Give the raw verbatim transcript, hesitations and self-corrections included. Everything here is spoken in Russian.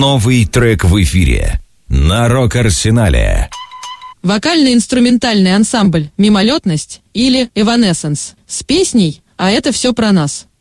Новый трек в эфире на Рок-Арсенале. Вокально-инструментальный ансамбль «Мимолетность» или «Эванесенс» с песней «А это все про нас».